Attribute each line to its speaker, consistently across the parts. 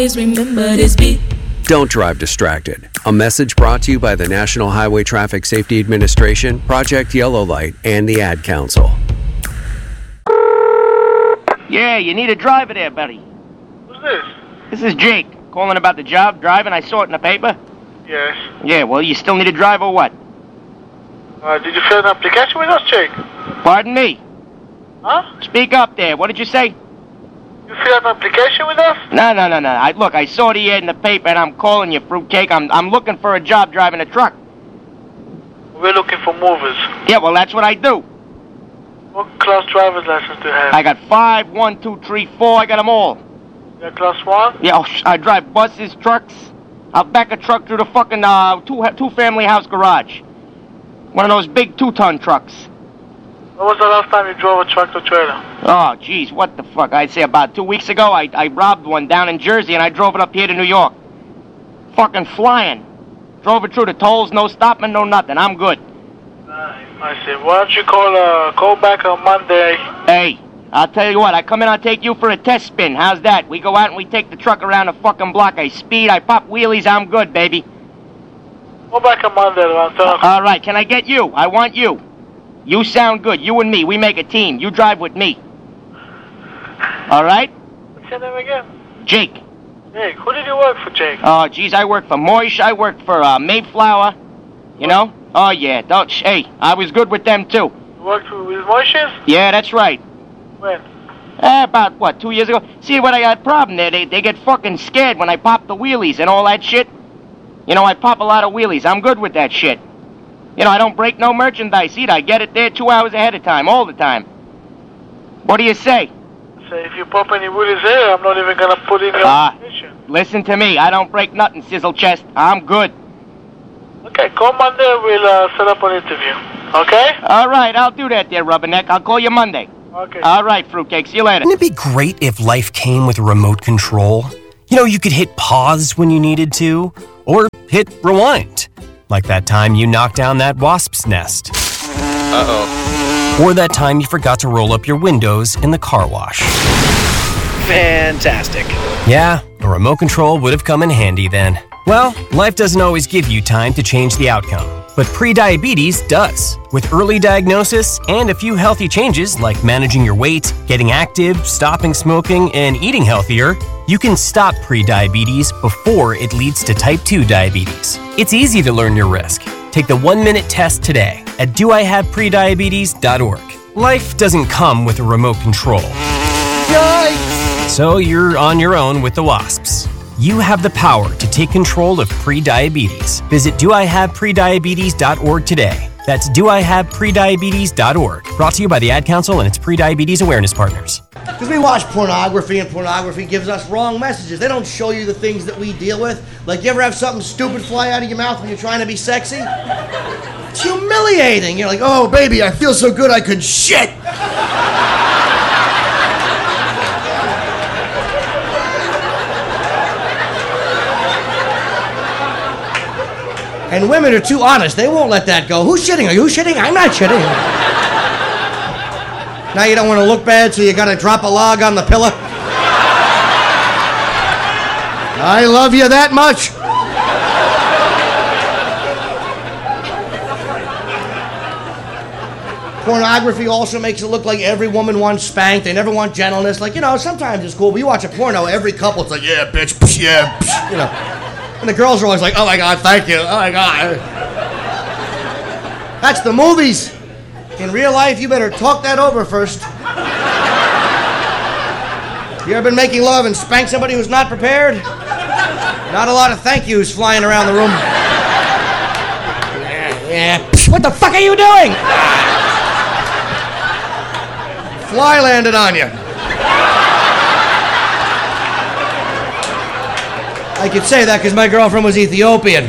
Speaker 1: Remember this beat.
Speaker 2: Don't drive distracted. A message brought to you by the National Highway Traffic Safety Administration, Project Yellow Light, and the Ad Council.
Speaker 3: Yeah, you need a driver there, buddy.
Speaker 4: Who's this?
Speaker 3: This is Jake, calling about the job driving. I saw it in the paper.
Speaker 4: Yes.
Speaker 3: Yeah, well, you still need a driver or what?
Speaker 4: Did you fill an application with us, Jake?
Speaker 3: Pardon me?
Speaker 4: Huh?
Speaker 3: Speak up there. What did you say?
Speaker 4: You filled an application with us?
Speaker 3: No. Look, I saw the ad in the paper, and I'm calling you, fruitcake. I'm looking for a job driving a truck.
Speaker 4: We're looking for movers.
Speaker 3: Yeah, well, that's what I do.
Speaker 4: What class driver's license do you have?
Speaker 3: I got 5, 1, 2, 3, 4. I got them all.
Speaker 4: You got class 1?
Speaker 3: Yeah, I drive buses, trucks. I'll back a truck through the fucking two-family house garage. One of those big 2-ton trucks.
Speaker 4: When was the last time you drove a tractor trailer?
Speaker 3: Oh, jeez, what the fuck? I'd say about 2 weeks ago, I robbed one down in Jersey, and I drove it up here to New York. Fucking flying. Drove it through the tolls, no stopping, no nothing. I'm good.
Speaker 4: I see. Why don't you call back on Monday?
Speaker 3: Hey, I'll tell you what, I come in, I'll take you for a test spin. How's that? We go out and we take the truck around the fucking block. I speed, I pop wheelies, I'm good, baby.
Speaker 4: Go back on Monday around 10 o'clock.
Speaker 3: All right, can I get you? I want you. You sound good. You and me, we make a team. You drive with me. All right?
Speaker 4: What's your name again?
Speaker 3: Jake.
Speaker 4: Jake. Who did you work for, Jake?
Speaker 3: Oh, geez, I worked for Moish. I worked for Mayflower. You know? Oh, yeah. Hey, I was good with them, too.
Speaker 4: You worked with Moish's?
Speaker 3: Yeah, that's right.
Speaker 4: When?
Speaker 3: About, 2 years ago? See, what I got a problem there, they get fucking scared when I pop the wheelies and all that shit. You know, I pop a lot of wheelies. I'm good with that shit. You know, I don't break no merchandise either. I get it there 2 hours ahead of time, all the time. What do you say?
Speaker 4: Say, if you pop any wheelies here, I'm not even going to put in your application.
Speaker 3: Listen to me. I don't break nothing, sizzle chest. I'm good.
Speaker 4: Okay, call Monday. We'll set up an interview. Okay?
Speaker 3: All right, I'll do that there, Rubberneck. I'll call you Monday.
Speaker 4: Okay.
Speaker 3: All right, fruitcake. See you later.
Speaker 5: Wouldn't it be great if life came with a remote control? You know, you could hit pause when you needed to, or hit rewind. Like that time you knocked down that wasp's nest.
Speaker 6: Uh-oh.
Speaker 5: Or that time you forgot to roll up your windows in the car wash.
Speaker 6: Fantastic.
Speaker 5: Yeah, a remote control would have come in handy then. Well, life doesn't always give you time to change the outcome, but prediabetes does. With early diagnosis and a few healthy changes like managing your weight, getting active, stopping smoking, and eating healthier, you can stop prediabetes before it leads to type 2 diabetes. It's easy to learn your risk. Take the 1-minute test today at doihaveprediabetes.org. Life doesn't come with a remote control. Yikes! So you're on your own with the wasps. You have the power to take control of prediabetes. Visit doihaveprediabetes.org today. That's doihaveprediabetes.org. Brought to you by the Ad Council and its Prediabetes Awareness Partners.
Speaker 7: Because we watch pornography, and pornography gives us wrong messages. They don't show you the things that we deal with. Like, you ever have something stupid fly out of your mouth when you're trying to be sexy? It's humiliating. You're like, oh, baby, I feel so good I could shit. And women are too honest. They won't let that go. Who's shitting? Are you shitting? I'm not shitting. Now you don't want to look bad, so you got to drop a log on the pillow. I love you that much. Pornography also makes it look like every woman wants spanked. They never want gentleness. Like, you know, sometimes it's cool, but you watch a porno, every couple, it's like, yeah, bitch, psh, yeah, psh, you know. And the girls are always like, oh my God, thank you, oh my God. That's the movies. In real life, you better talk that over first. You ever been making love and spanked somebody who's not prepared? Not a lot of thank yous flying around the room. Yeah. What the fuck are you doing? Fly landed on you. I could say that because my girlfriend was Ethiopian.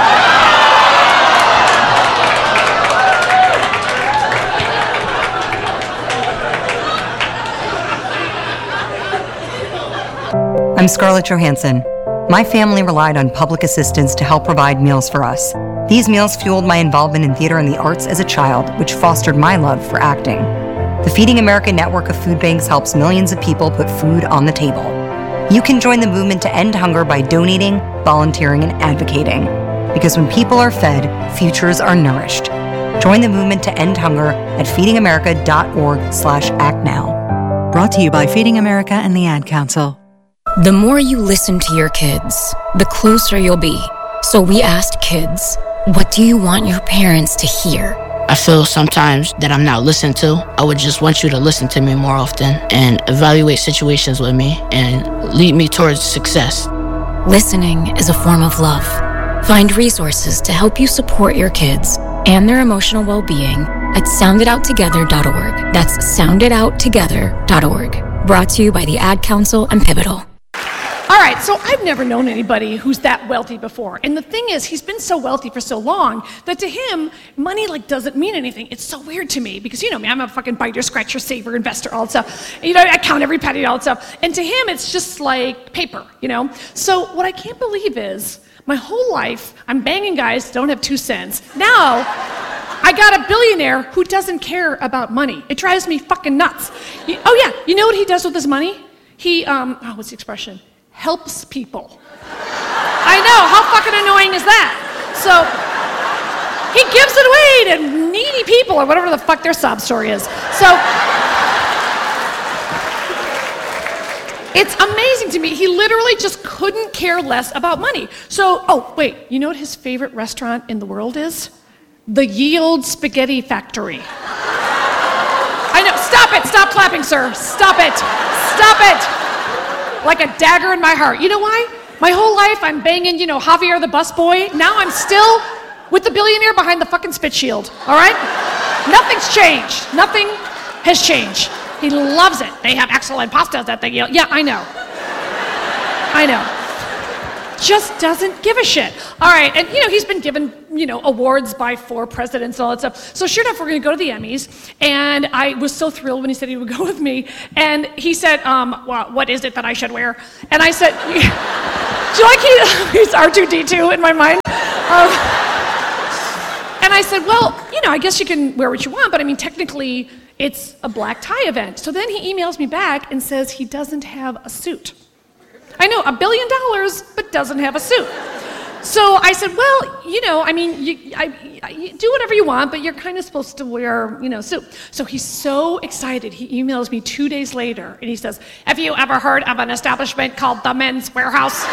Speaker 8: I'm Scarlett Johansson. My family relied on public assistance to help provide meals for us. These meals fueled my involvement in theater and the arts as a child, which fostered my love for acting. The Feeding America network of food banks helps millions of people put food on the table. You can join the movement to end hunger by donating, volunteering, and advocating. Because when people are fed, futures are nourished. Join the movement to end hunger at feedingamerica.org/actnow.
Speaker 1: Brought to you by Feeding America and the Ad Council.
Speaker 9: The more you listen to your kids, the closer you'll be. So we asked kids, what do you want your parents to hear?
Speaker 10: I feel sometimes that I'm not listened to. I would just want you to listen to me more often and evaluate situations with me and lead me towards success.
Speaker 9: Listening is a form of love. Find resources to help you support your kids and their emotional well-being at sounditouttogether.org. That's sounditouttogether.org. Brought to you by the Ad Council and Pivotal.
Speaker 11: All right, so I've never known anybody who's that wealthy before. And the thing is, he's been so wealthy for so long that to him, money doesn't mean anything. It's so weird to me because, you know me, I'm a fucking biter, scratcher, saver, investor, all that stuff. And, I count every penny, all that stuff. And to him, it's just like paper, So what I can't believe is my whole life, I'm banging guys that don't have 2 cents. Now, I got a billionaire who doesn't care about money. It drives me fucking nuts. You know what he does with his money? He, what's the expression? Helps people. I know, how fucking annoying is that? So, he gives it away to needy people or whatever the fuck their sob story is. So, it's amazing to me. He literally just couldn't care less about money. So, you know what his favorite restaurant in the world is? The Ye Olde Spaghetti Factory. I know, stop it, stop clapping, sir. Stop it, stop it. Like a dagger in my heart. You know why? My whole life I'm banging, Javier the busboy. Now I'm still with the billionaire behind the fucking spit shield, all right? Nothing's changed. Nothing has changed. He loves it. They have excellent pastas at the Yeah, I know. Just doesn't give a shit. All right, and he's been given, awards by 4 presidents and all that stuff. So sure enough, we're gonna go to the Emmys, and I was so thrilled when he said he would go with me. And he said, what is it that I should wear? And I said, do you like he's R2-D2 in my mind? And I said, well, I guess you can wear what you want, but I mean, technically, it's a black tie event. So then he emails me back and says he doesn't have a suit. I know, $1 billion, but doesn't have a suit. So I said, well, you do whatever you want, but you're kind of supposed to wear, suit. So he's so excited. He emails me 2 days later, and he says, have you ever heard of an establishment called the Men's Warehouse?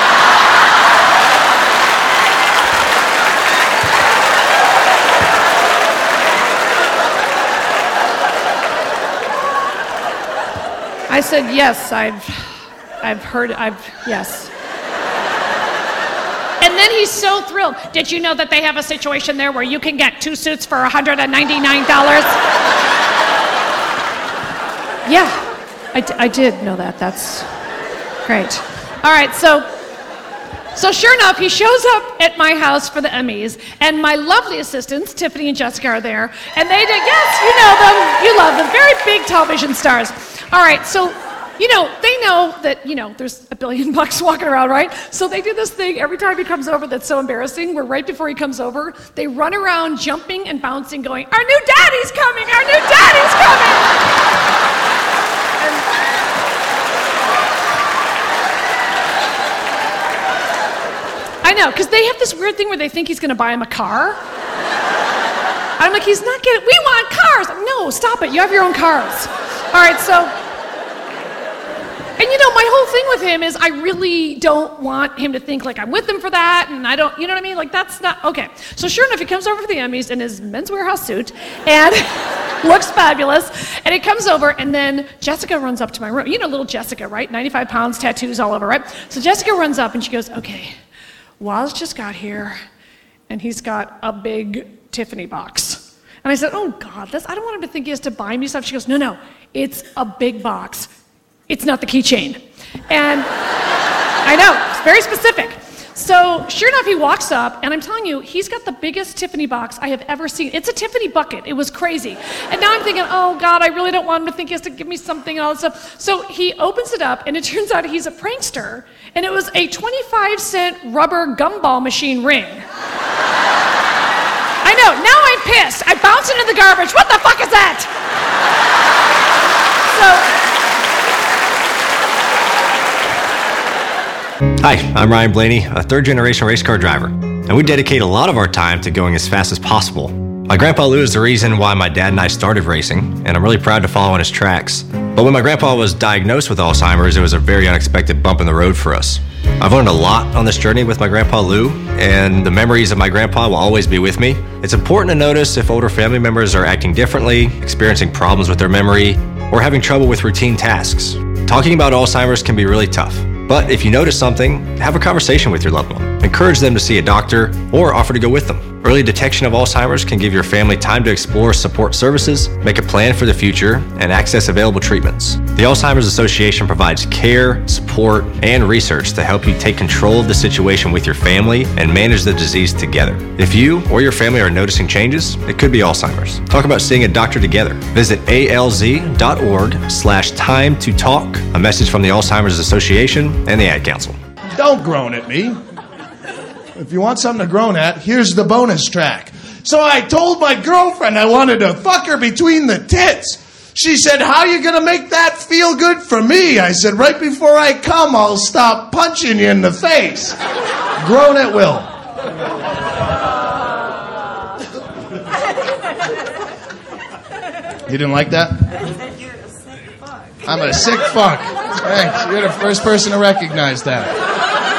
Speaker 11: I said, yes, yes. And then he's so thrilled. Did you know that they have a situation there where you can get 2 suits for $199? Yeah, I did know that. That's great. All right, so sure enough, he shows up at my house for the Emmys, and my lovely assistants, Tiffany and Jessica, are there, and they did, yes, you know them, you love them, very big television stars. All right, so they know that, there's $1 billion walking around, right? So they do this thing every time he comes over that's so embarrassing, where right before he comes over, they run around jumping and bouncing, going, our new daddy's coming, our new daddy's coming! I know, because they have this weird thing where they think he's going to buy him a car. I'm like, he's not getting, we want cars! No, stop it, you have your own cars. All right, so... And my whole thing with him is I really don't want him to think like I'm with him for that, and I don't, you know what I mean? Like, that's not, okay. So sure enough, he comes over for the Emmys in his Men's Warehouse suit, and looks fabulous, and he comes over, and then Jessica runs up to my room. You know little Jessica, right? 95 pounds, tattoos all over, right? So Jessica runs up, and she goes, okay, Waz just got here, and he's got a big Tiffany box. And I said, oh God, I don't want him to think he has to buy me stuff. She goes, no, it's a big box. It's not the keychain. And I know, it's very specific. So sure enough, he walks up, and I'm telling you, he's got the biggest Tiffany box I have ever seen. It's a Tiffany bucket. It was crazy. And now I'm thinking, oh God, I really don't want him to think he has to give me something and all that stuff. So he opens it up, and it turns out he's a prankster, and it was a 25-cent rubber gumball machine ring. I know, now I'm pissed. I bounce into the garbage. What the fuck is that? So...
Speaker 12: Hi, I'm Ryan Blaney, a third-generation race car driver, and we dedicate a lot of our time to going as fast as possible. My grandpa Lou is the reason why my dad and I started racing, and I'm really proud to follow in his tracks. But when my grandpa was diagnosed with Alzheimer's, it was a very unexpected bump in the road for us. I've learned a lot on this journey with my grandpa Lou, and the memories of my grandpa will always be with me. It's important to notice if older family members are acting differently, experiencing problems with their memory, or having trouble with routine tasks. Talking about Alzheimer's can be really tough. But if you notice something, have a conversation with your loved one. Encourage them to see a doctor or offer to go with them. Early detection of Alzheimer's can give your family time to explore support services, make a plan for the future, and access available treatments. The Alzheimer's Association provides care, support, and research to help you take control of the situation with your family and manage the disease together. If you or your family are noticing changes, it could be Alzheimer's. Talk about seeing a doctor together. Visit alz.org/time to talk. A message from the Alzheimer's Association and the Ad Council.
Speaker 13: Don't groan at me. If you want something to groan at, here's the bonus track. So I told my girlfriend I wanted to fuck her between the tits. She said, how you gonna make that feel good for me? I said, right before I come, I'll stop punching you in the face. Groan at will. You didn't like that? I'm a sick fuck. Thanks. You're the first person to recognize that.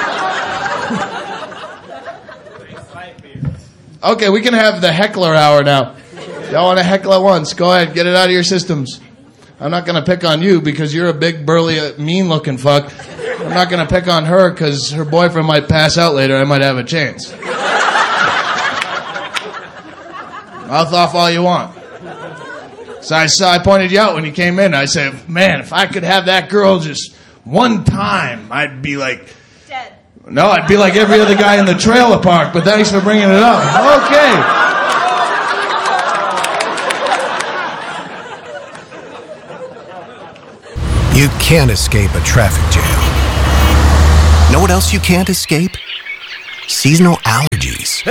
Speaker 13: Okay, we can have the heckler hour now. Y'all want to heckle at once? Go ahead, get it out of your systems. I'm not going to pick on you because you're a big, burly, mean-looking fuck. I'm not going to pick on her because her boyfriend might pass out later. I might have a chance. Mouth off all you want. So I pointed you out when you came in. I said, man, if I could have that girl just one time, I'd be like... dead. No, I'd be like every other guy in the trailer park, but thanks for bringing it up. Okay.
Speaker 14: You can't escape a traffic jam. Know what else you can't escape? Seasonal allergies.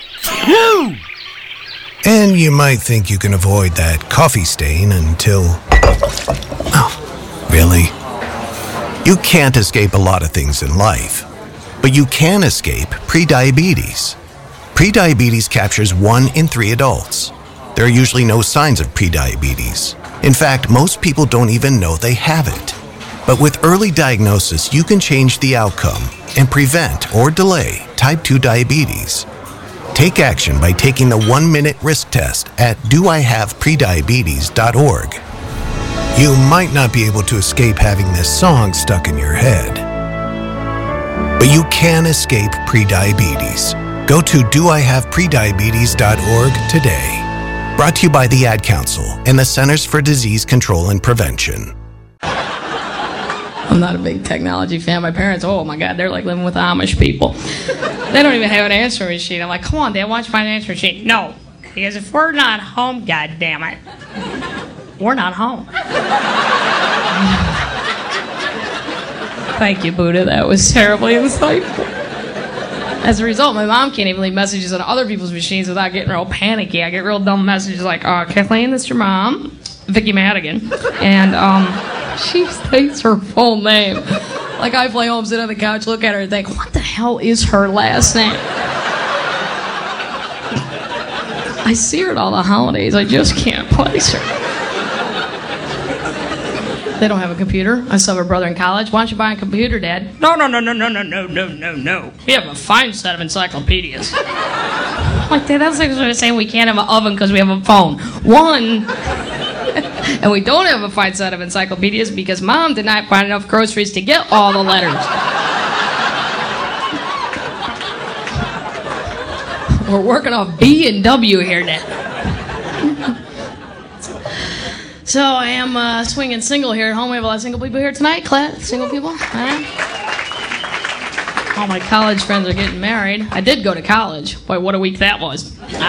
Speaker 14: And you might think you can avoid that coffee stain until... Oh, really? You can't escape a lot of things in life. But you can escape prediabetes. Prediabetes captures 1 in 3 adults. There are usually no signs of prediabetes. In fact, most people don't even know they have it. But with early diagnosis, you can change the outcome and prevent or delay type 2 diabetes. Take action by taking the 1-minute risk test at doihaveprediabetes.org. You might not be able to escape having this song stuck in your head. But you can escape prediabetes. Go to doihaveprediabetes.org today. Brought to you by the Ad Council and the Centers for Disease Control and Prevention.
Speaker 10: I'm not a big technology fan. My parents, oh my God, they're like living with Amish people. They don't even have an answering machine. I'm like, come on, Dad, why don't you find an answering machine? No, because if we're not home, God damn it, we're not home. Thank you, Buddha. That was terribly insightful. As a result, my mom can't even leave messages on other people's machines without getting real panicky. I get real dumb messages like, Kathleen, this is your mom, Vicky Madigan. And she states her full name. Like I play home, sit on the couch, look at her and think, what the hell is her last name? I see her at all the holidays. I just can't place her. They don't have a computer. I still have a brother in college. Why don't you buy a computer, Dad? No. We have a fine set of encyclopedias. Like, Dad, that's like saying we can't have an oven because we have a phone. One. And we don't have a fine set of encyclopedias because Mom did not find enough groceries to get all the letters. We're working off B and W here, Dad. So I am swinging single here at home. We have a lot of single people here tonight. Single people? All my college friends are getting married. I did go to college. Boy, what a week that was.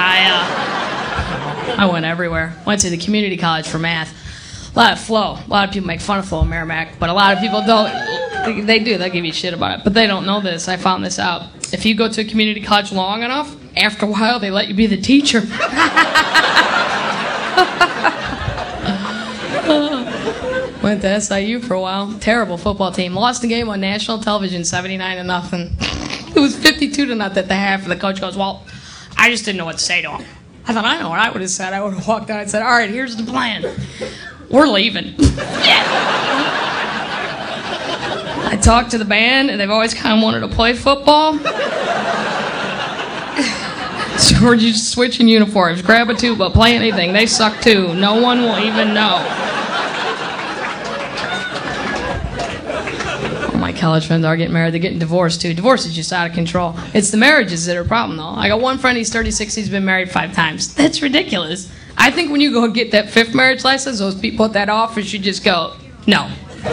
Speaker 10: I went everywhere. Went to the community college for math. A lot of Flo. A lot of people make fun of Flo and Merrimack, but a lot of people don't. They do. They'll give you shit about it. But they don't know this. I found this out. If you go to a community college long enough, after a while, they let you be the teacher. Went to SIU for a while. Terrible football team. Lost the game on national television, 79-0. It was 52-0 at the half, and the coach goes, well, I just didn't know what to say to him. I thought, I know what I would have said. I would have walked out and said, all right, here's the plan. We're leaving. I talked to the band, and they've always kind of wanted to play football. So we're just switching uniforms. Grab a tuba, play anything. They suck too. No one will even know. All my college friends are getting married. They're getting divorced too. Divorce is just out of control. It's the marriages that are a problem, though. I got one friend, he's 36, he's been married 5 times. That's ridiculous. I think when you go get that 5th marriage license, those people put that off and should just go, no.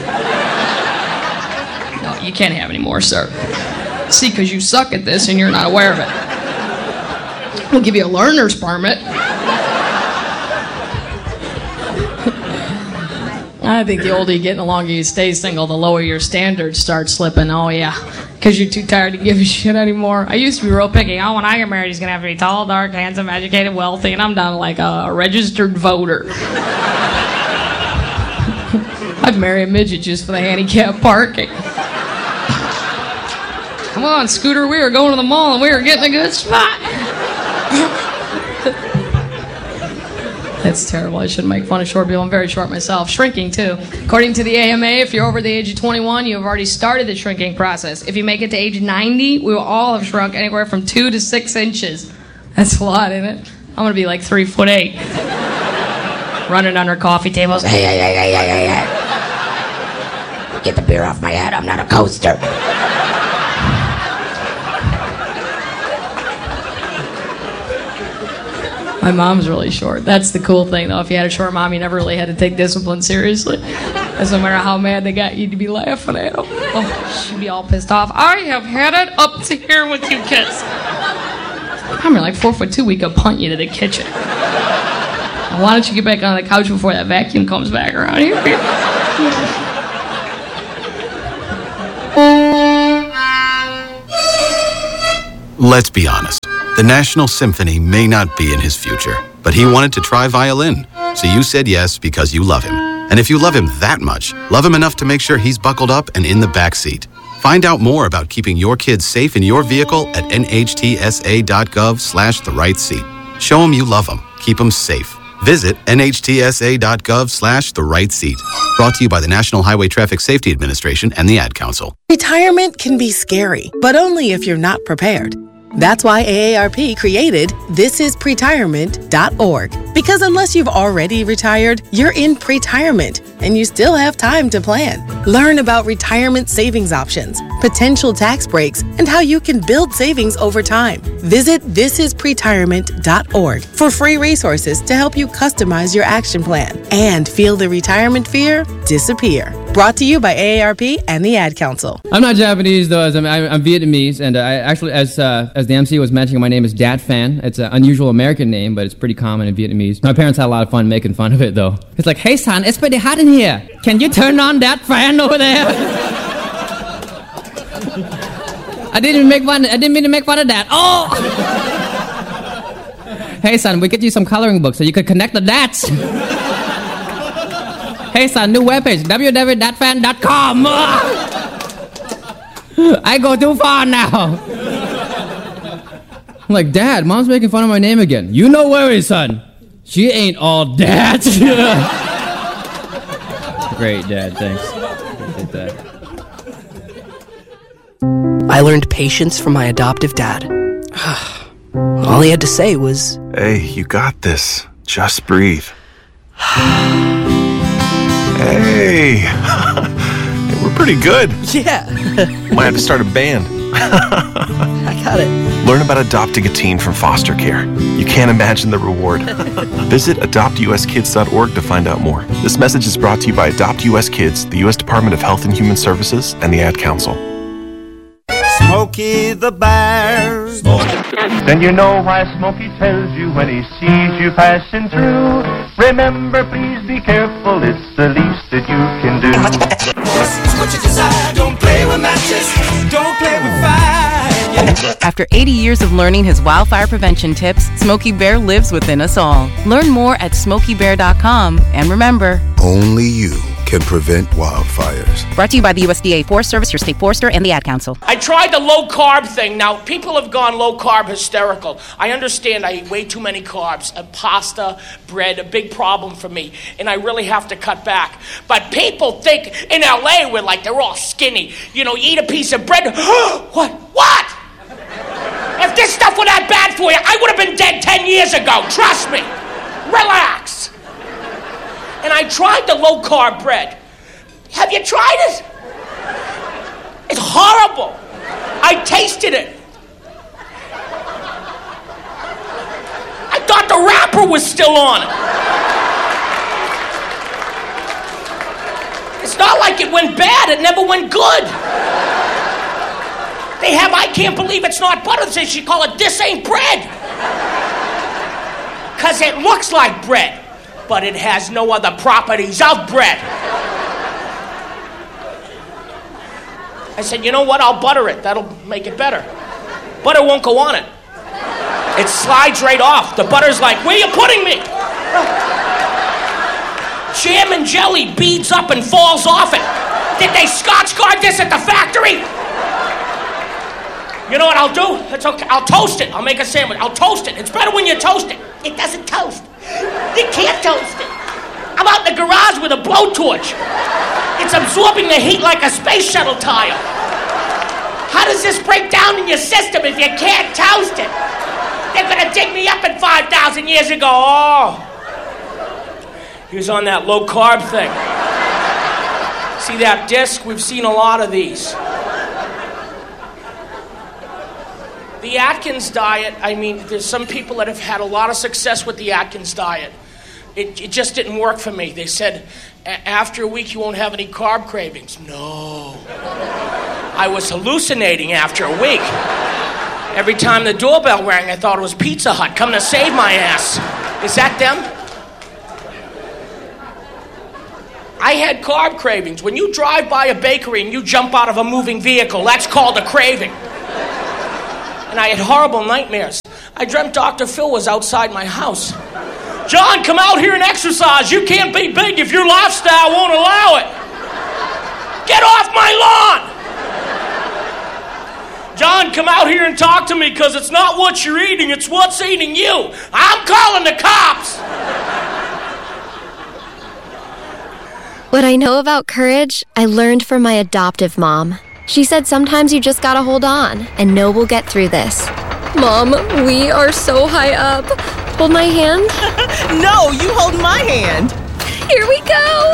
Speaker 10: No, you can't have any more, sir. See, because you suck at this and you're not aware of it. We'll give you a learner's permit. I think the older you get and the longer you stay single, the lower your standards start slipping. Oh, yeah. Because you're too tired to give a shit anymore. I used to be real picky. Oh, when I get married, he's going to have to be tall, dark, handsome, educated, wealthy, and I'm down to like a registered voter. I'd marry a midget just for the handicap parking. Come on, Scooter, we were going to the mall and we were getting a good spot. That's terrible. I shouldn't make fun of short people. I'm very short myself. Shrinking, too. According to the AMA, if you're over the age of 21, you have already started the shrinking process. If you make it to age 90, we will all have shrunk anywhere from 2 to 6 inches. That's a lot, isn't it? I'm going to be like 3'8". Running under coffee tables. Hey. Get the beer off my head. I'm not a coaster. My mom's really short. That's the cool thing, though. If you had a short mom, you never really had to take discipline seriously. Because no matter how mad they got, you'd be laughing at them. Oh, she'd be all pissed off. I have had it up to here with you kids. I'm like 4'2". We could punt you to the kitchen. Why don't you get back on the couch before that vacuum comes back around here?
Speaker 15: Let's be honest. The National Symphony may not be in his future, but he wanted to try violin. So you said yes because you love him. And if you love him that much, love him enough to make sure he's buckled up and in the back seat. Find out more about keeping your kids safe in your vehicle at nhtsa.gov/the-right-seat. Show him you love him. Keep him safe. Visit nhtsa.gov/the-right-seat. Brought to you by the National Highway Traffic Safety Administration and the Ad Council.
Speaker 16: Retirement can be scary, but only if you're not prepared. That's why AARP created thisispretirement.org. Because unless you've already retired, you're in pretirement, and you still have time to plan. Learn about retirement savings options, potential tax breaks, and how you can build savings over time. Visit thisispretirement.org for free resources to help you customize your action plan and feel the retirement fear disappear. Brought to you by AARP and the Ad Council.
Speaker 17: I'm not Japanese, though. I'm Vietnamese, and I actually, as the MC was mentioning, my name is Dat Phan. It's an unusual American name, but it's pretty common in Vietnamese. My parents had a lot of fun making fun of it, though. It's like, hey, son, it's pretty hot in here. Can you turn on that fan over there? I didn't mean to make fun of that. Oh! Hey, son, we get you some coloring books so you could connect the dots. Hey, son, new webpage, www.datfan.com. I go too far now. I'm like, Dad, Mom's making fun of my name again. You no worries, son. She ain't all that. Great, Dad, thanks. Appreciate that.
Speaker 18: I learned patience from my adoptive dad. All he had to say was,
Speaker 19: hey, you got this. Just breathe. Hey, we're pretty good.
Speaker 18: Yeah.
Speaker 19: Might have to start a band.
Speaker 18: I got it.
Speaker 19: Learn about adopting a teen from foster care. You can't imagine the reward. Visit adoptuskids.org to find out more. This message is brought to you by Adopt US Kids, the U.S. Department of Health and Human Services, and the Ad Council.
Speaker 20: Smokey the Bear. Then you know why Smokey tells you when he sees you passing through. Remember, please be careful, it's the least that you can do. What you desire, don't play with matches, don't play with fire.
Speaker 21: After 80 years of learning his wildfire prevention tips, Smokey Bear lives within us all. Learn more at SmokeyBear.com. And remember,
Speaker 14: Only you can prevent wildfires.
Speaker 21: brought to you by the USDA Forest Service, your state forester, and the Ad Council.
Speaker 22: I tried the low-carb thing. Now, people have gone low-carb hysterical. I understand I eat way too many carbs. Pasta, bread, a big problem for me. And I really have to cut back. But people think in L.A. we're like, they're all skinny. You know, you eat a piece of bread. What? If this stuff were that bad for you, I would have been dead 10 years ago. Trust me. Relax. And I tried the low-carb bread. Have you tried it? It's horrible. I tasted it. I thought the wrapper was still on it. It's not like it went bad. It never went good. They have, I can't believe it's not butter. They should call it This Ain't Bread. Because it looks like bread, but it has no other properties of bread. I said, you know what? I'll butter it. That'll make it better. Butter won't go on it. It slides right off. The butter's like, where are you putting me? Jam and jelly beads up and falls off it. Did they Scotch guard this at the factory? You know what I'll do? It's okay. I'll toast it. I'll make a sandwich. I'll toast it. It's better when you toast it. It doesn't toast. You can't toast it. I'm out in the garage with a blowtorch. It's absorbing the heat like a space shuttle tire. How does this break down in your system if you can't toast it? They're gonna dig me up in 5,000 years ago. Oh. He was on that low-carb thing. See that disc? We've seen a lot of these. The Atkins diet, I mean, there's some people that have had a lot of success with the Atkins diet. It just didn't work for me. They said, after a week you won't have any carb cravings. No. I was hallucinating after a week. Every time the doorbell rang, I thought it was Pizza Hut coming to save my ass. Is that them? I had carb cravings. When you drive by a bakery and you jump out of a moving vehicle, that's called a craving. And I had horrible nightmares. I dreamt Dr. Phil was outside my house. John, come out here and exercise. You can't be big if your lifestyle won't allow it. Get off my lawn. John, come out here and talk to me because it's not what you're eating, it's what's eating you. I'm calling the cops.
Speaker 23: What I know about courage, I learned from my adoptive mom. She said sometimes you just gotta hold on and know we'll get through this. Mom, we are so high up. Hold my hand.
Speaker 24: No, you hold my hand.
Speaker 23: Here we go.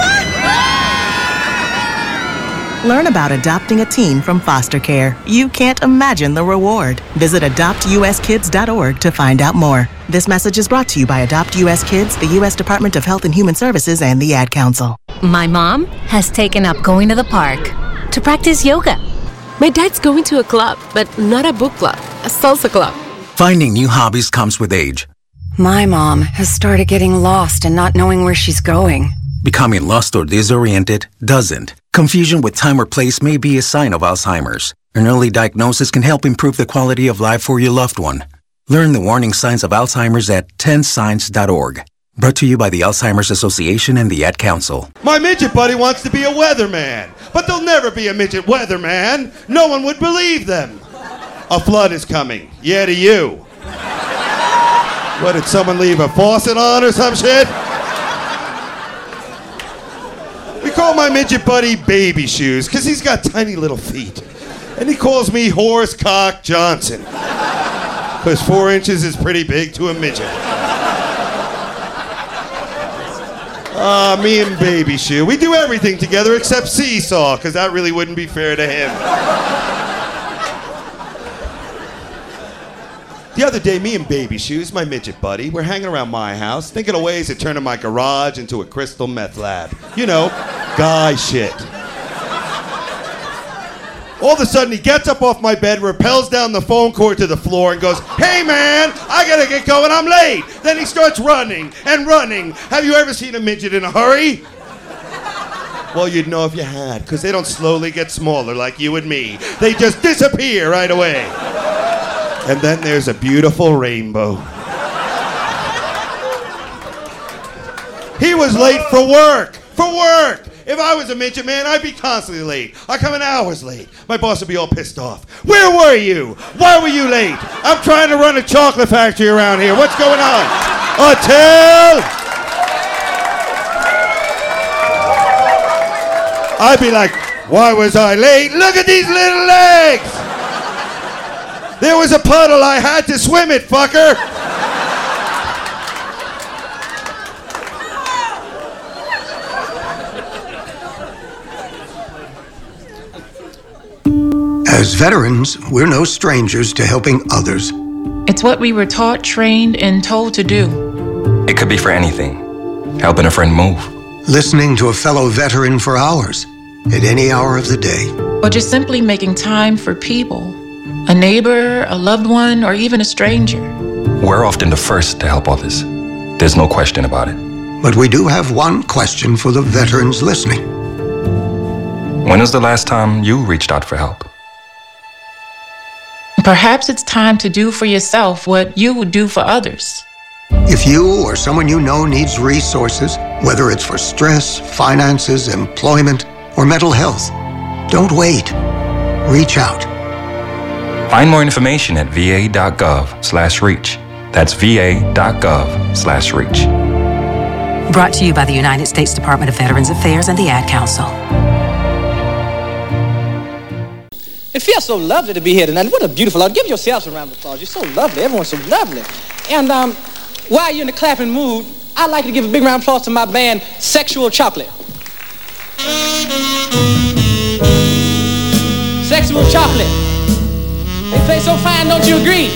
Speaker 24: Learn about adopting a teen from foster care. You can't imagine the reward. Visit adoptuskids.org to find out more. This message is brought to you by Adopt US Kids, the U.S. Department of Health and Human Services, and the Ad Council.
Speaker 25: My mom has taken up going to the park to practice yoga.
Speaker 26: My dad's going to a club, but not a book club, a salsa club.
Speaker 27: Finding new hobbies comes with age.
Speaker 28: My mom has started getting lost and not knowing where she's going.
Speaker 27: Becoming lost or disoriented doesn't. Confusion with time or place may be a sign of Alzheimer's. An early diagnosis can help improve the quality of life for your loved one. Learn the warning signs of Alzheimer's at 10signs.org. Brought to you by the Alzheimer's Association and the Ad Council.
Speaker 29: My midget buddy wants to be a weatherman, but there'll never be a midget weatherman. No one would believe them. A flood is coming. Yeah, to you. What, did someone leave a faucet on or some shit? We call my midget buddy Baby Shoes, because he's got tiny little feet. And he calls me Horsecock Johnson. Because 4 inches is pretty big to a midget. Me and Baby Shoe. We do everything together except seesaw, because that really wouldn't be fair to him. The other day, me and Baby Shoes, my midget buddy, we're hanging around my house, thinking of ways of turning my garage into a crystal meth lab. You know, guy shit. All of a sudden, he gets up off my bed, rappels down the phone cord to the floor, and goes, "Hey, man, I gotta get going, I'm late." Then he starts running and running. Have you ever seen a midget in a hurry? Well, you'd know if you had, because they don't slowly get smaller like you and me. They just disappear right away. And then there's a beautiful rainbow. He was late for work. For work. If I was a midget, man, I'd be constantly late. I come in hours late. My boss would be all pissed off. Where were you? Why were you late? I'm trying to run a chocolate factory around here. What's going on? Hotel! I'd be like, why was I late? Look at these little legs! There was a puddle. I had to swim it, fucker!
Speaker 14: As veterans, we're no strangers to helping others.
Speaker 1: It's what we were taught, trained, and told to do.
Speaker 2: It could be for anything. Helping a friend move.
Speaker 14: Listening to a fellow veteran for hours, at any hour of the day.
Speaker 1: Or just simply making time for people. A neighbor, a loved one, or even a stranger.
Speaker 2: We're often the first to help others. There's no question about it.
Speaker 14: But we do have one question for the veterans listening.
Speaker 2: When was the last time you reached out for help?
Speaker 1: Perhaps it's time to do for yourself what you would do for others.
Speaker 14: If you or someone you know needs resources, whether it's for stress, finances, employment, or mental health, don't wait. Reach out.
Speaker 2: Find more information at va.gov/reach. That's va.gov/reach.
Speaker 28: Brought to you by the United States Department of Veterans Affairs and the Ad Council.
Speaker 3: It feels so lovely to be here tonight. What a beautiful audience. Give yourselves a round of applause. You're so lovely. Everyone's so lovely. And while you're in the clapping mood, I'd like to give a big round of applause to my band, Sexual Chocolate. Sexual Chocolate. They play so fine, don't you agree?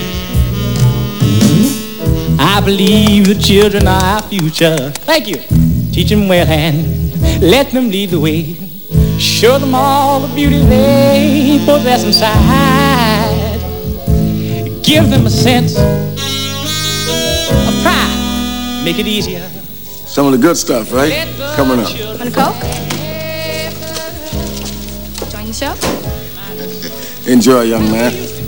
Speaker 3: I believe the children are our future. Thank you. Teach them well and let them lead the way. Show them all the beauty they possess inside. Give them a sense of pride. Make it easier.
Speaker 4: Some of the good stuff, right? Coming up.
Speaker 5: Want a Coke? Join the show?
Speaker 4: Enjoy, young man.